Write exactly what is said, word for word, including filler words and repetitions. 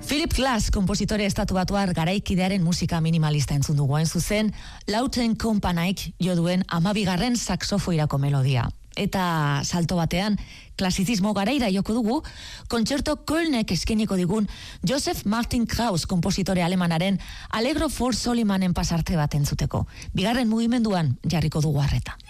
Philip Glass, konpositore estatubatuar garaikidearen musika minimalista entzun dugu hain zuzen, Lauten Companyk jo duen amabigarren saxofoirako melodia. Eta salto batean, klasizismo garaira joko dugu, kontzerto Kölnek eskeniko digun Joseph Martin Krauss kompositore alemanaren Allegro for Solimanen pasarte bat entzuteko. Bigarren mugimenduan jarriko dugu arreta.